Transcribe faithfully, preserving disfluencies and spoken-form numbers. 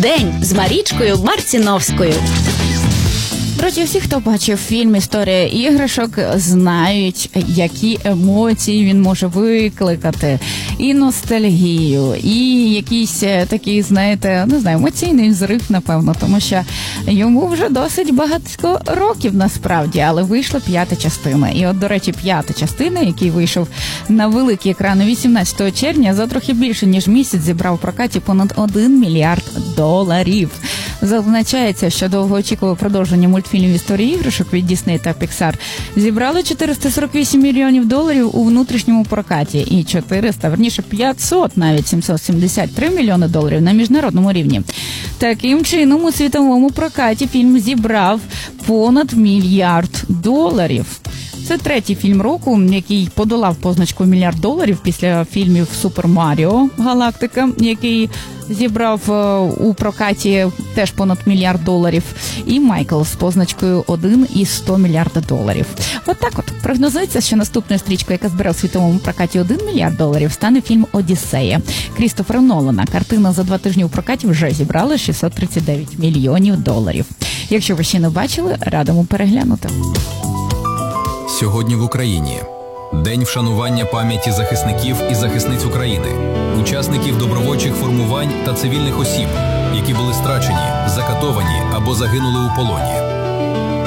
День з Марічкою Марціновською. Друзі, всі, хто бачив фільм «Історія іграшок», знають, які емоції він може викликати. І ностальгію, і якийсь такий, знаєте, не знаю, емоційний взрив, напевно, тому що йому вже досить багато років насправді, але вийшла п'ята частина. І от, до речі, п'ята частина, який вийшов на великі екрани вісімнадцятого червня, за трохи більше, ніж місяць зібрав в прокаті понад один мільярд доларів. Зазначається, що довгоочікуване продовження мультфільмів «Історії іграшок» від Disney та Pixar зібрали чотириста сорок вісім мільйонів доларів у внутрішньому прокаті і чотириста, верніше п'ятсот, навіть сімсот сімдесят три мільйони доларів на міжнародному рівні. Таким чином, у світовому прокаті фільм зібрав понад мільярд доларів. Це третій фільм року, який подолав позначку мільярд доларів після фільмів «Супер Маріо. Галактика», який зібрав у прокаті теж понад мільярд доларів, і «Майкл» з позначкою один і сто мільярда доларів. От так от. Прогнозується, що наступною стрічкою, яка збере у світовому прокаті один мільярд доларів, стане фільм «Одіссея» Крістофера Нолана. Картина за два тижні у прокаті вже зібрала шістсот тридцять дев'ять мільйонів доларів. Якщо ви ще не бачили, радимо переглянути. Сьогодні в Україні День вшанування пам'яті захисників і захисниць України, учасників добровольчих формувань та цивільних осіб, які були страчені, закатовані або загинули у полоні.